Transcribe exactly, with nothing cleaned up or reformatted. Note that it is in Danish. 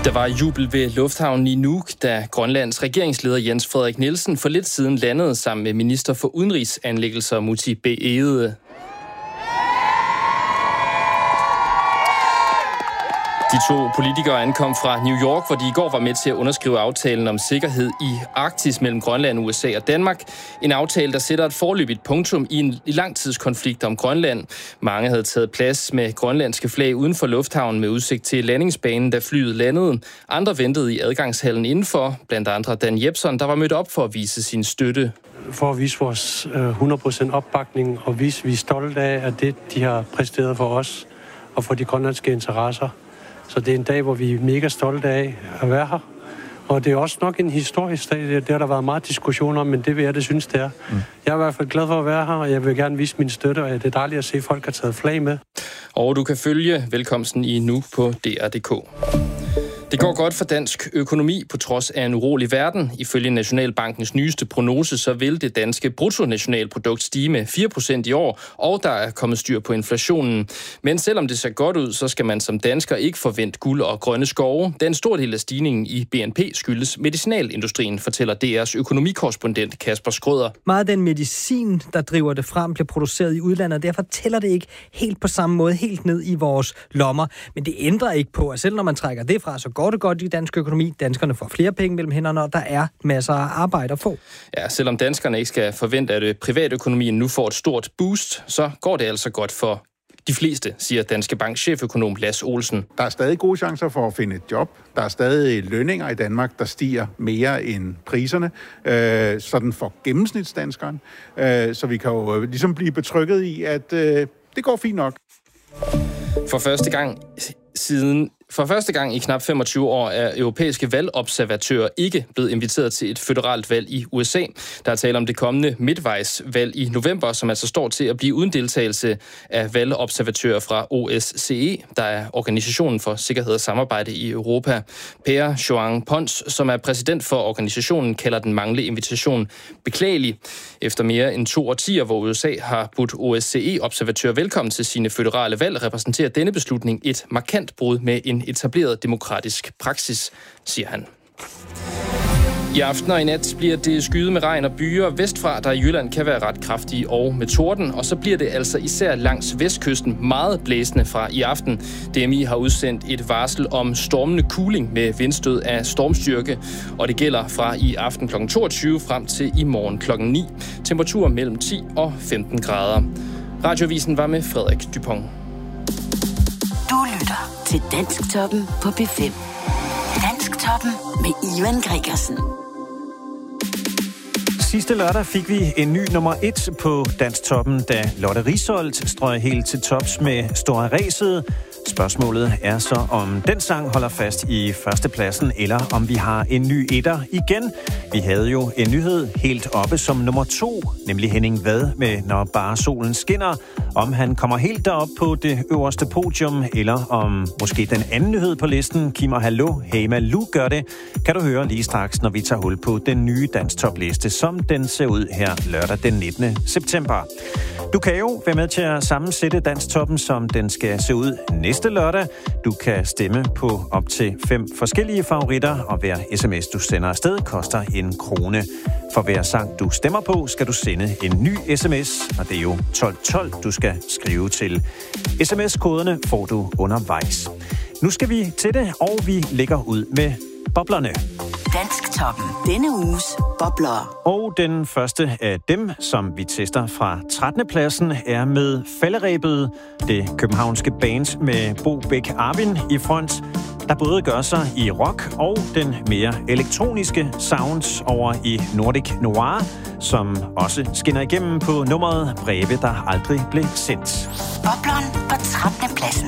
Der var jubel ved lufthavnen i Nuuk, da Grønlands regeringsleder Jens Frederik Nielsen for lidt siden landede sammen med minister for udenrigsanliggender Múte B. Egede. De to politikere ankom fra New York, hvor de i går var med til at underskrive aftalen om sikkerhed i Arktis mellem Grønland, U S A og Danmark. En aftale, der sætter et foreløbigt punktum i en langtidskonflikt om Grønland. Mange havde taget plads med grønlandske flag uden for lufthavnen med udsigt til landingsbanen, da flyet landede. Andre ventede i adgangshallen indenfor, blandt andre Dan Jepsen, der var mødt op for at vise sin støtte. For at vise vores hundrede procent opbakning og vise, at vi er stolte af, at det, de har præsteret for os og for de grønlandske interesser. Så det er en dag, hvor vi er mega stolte af at være her. Og det er også nok en historisk dag. Det har der været meget diskussion om, men det vil jeg det synes, det er. Mm. Jeg er i hvert fald glad for at være her, og jeg vil gerne vise min støtte, og det er dejligt at se, at folk har taget flag med. Og du kan følge velkomsten i Nuuk på D R punktum d k. Det går godt for dansk økonomi på trods af en urolig verden. Ifølge Nationalbankens nyeste prognose, så vil det danske bruttonationalprodukt stige med fire procent i år, og der er kommet styr på inflationen. Men selvom det ser godt ud, så skal man som dansker ikke forvente guld og grønne skove. Den stor del af stigningen i B N P skyldes medicinalindustrien, fortæller D R's økonomikorrespondent Kasper Skrøder. Meget af den medicin, der driver det frem, bliver produceret i udlandet, og derfor tæller det ikke helt på samme måde, helt ned i vores lommer. Men det ændrer ikke på, at selv når man trækker det fra, så går det godt i dansk økonomi. Danskerne får flere penge mellem hænderne, og der er masser af arbejde at få. Ja, selvom danskerne ikke skal forvente, at privatøkonomien nu får et stort boost, så går det altså godt for de fleste, siger Danske Banks cheføkonom Lass Olsen. Der er stadig gode chancer for at finde et job. Der er stadig lønninger i Danmark, der stiger mere end priserne, øh, sådan for gennemsnitsdanskeren. Øh, så vi kan jo ligesom blive betrygget i, at øh, det går fint nok. For første gang siden For første gang i knap femogtyve år er europæiske valgobservatører ikke blevet inviteret til et føderalt valg i U S A. Der er tale om det kommende midtvejsvalg i november, som altså står til at blive uden deltagelse af valgobservatører fra O S C E, der er Organisationen for Sikkerhed og Samarbejde i Europa. Per Joang Pons, som er præsident for organisationen, kalder den manglende invitation beklagelig. Efter mere end to årtier, hvor U S A har budt O S C E-observatører velkommen til sine føderale valg, repræsenterer denne beslutning et markant brud med en etableret demokratisk praksis, siger han. I aften og i nat bliver det skyet med regn og byer vestfra, der i Jylland kan være ret kraftige og med torden, og så bliver det altså især langs vestkysten meget blæsende fra i aften. D M I har udsendt et varsel om stormende kuling med vindstød af stormstyrke, og det gælder fra i aften klokken toogtyve frem til i morgen klokken ni. Temperatur mellem ti og femten grader. Radioavisen var med Frederik Dupont. Du lytter til Dansktoppen på P fem. Dansktoppen med Ivan Gregersen. Sidste lørdag fik vi en ny nummer et på Dansktoppen, da Lotte Risholt strøg helt til tops med Store Ræset. Spørgsmålet er så, om den sang holder fast i førstepladsen, eller om vi har en ny etter igen. Vi havde jo en nyhed helt oppe som nummer to, nemlig Henning Vad med Når bare solen skinner. Om han kommer helt derop på det øverste podium, eller om måske den anden nyhed på listen, Kim og Hallo, Hey Malou, gør det, kan du høre lige straks, når vi tager hul på den nye Dansktopliste, som den ser ud her lørdag den nittende september. Du kan jo være med til at sammensætte Dansktoppen, som den skal se ud næste lørdag. Du kan stemme på op til fem forskellige favoritter, og hver sms, du sender afsted, koster en krone. For hver sang, du stemmer på, skal du sende en ny sms, og det er jo tolv tolv, du skal skrive til. S M S-koderne får du undervejs. Nu skal vi til det, og vi lægger ud med boblerne. Dansktoppen. Denne uges bobler. Og den første af dem, som vi tester fra trettende pladsen, er med Falderebet, det københavnske band med Bo Bæk Arvin i front, der både gør sig i rock og den mere elektroniske sound over i Nordic Noir, som også skinner igennem på nummeret Breve, der aldrig blev sendt. Bobleren på trettende pladsen.